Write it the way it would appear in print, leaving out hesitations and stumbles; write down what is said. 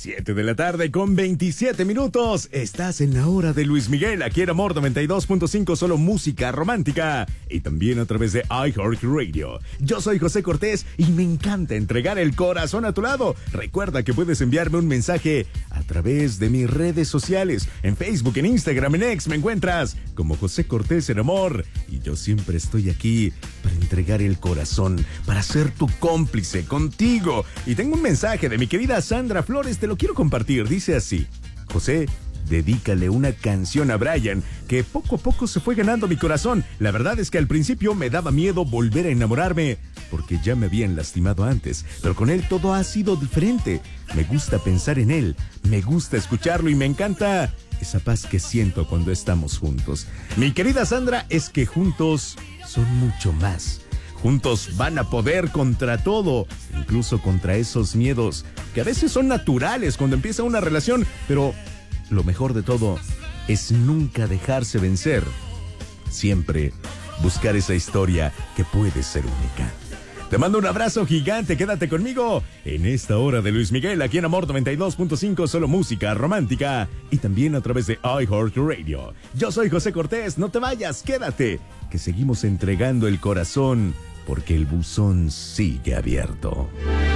7 de la tarde con 27 minutos. Estás en la hora de Luis Miguel, aquí en Amor 92.5, solo música romántica. Y también a través de iHeartRadio. Yo soy José Cortés y me encanta entregar el corazón a tu lado. Recuerda que puedes enviarme un mensaje a través de mis redes sociales. En Facebook, en Instagram, en X me encuentras como José Cortés en Amor. Y yo siempre estoy aquí para entregar el corazón, para ser tu cómplice contigo. Y tengo un mensaje de mi querida Sandra Flores, te lo quiero compartir. Dice así: José, dedícale una canción a Brian, que poco a poco se fue ganando mi corazón. La verdad es que al principio me daba miedo volver a enamorarme, porque ya me habían lastimado antes, pero con él todo ha sido diferente. Me gusta pensar en él, me gusta escucharlo y me encanta esa paz que siento cuando estamos juntos. Mi querida Sandra, es que juntos son mucho más. Juntos van a poder contra todo, incluso contra esos miedos que a veces son naturales cuando empieza una relación, pero lo mejor de todo es nunca dejarse vencer. Siempre buscar esa historia que puede ser única. Te mando un abrazo gigante, quédate conmigo en esta hora de Luis Miguel, aquí en Amor 92.5, solo música romántica, y también a través de iHeartRadio. Yo soy José Cortés, no te vayas, quédate, que seguimos entregando el corazón, porque el buzón sigue abierto.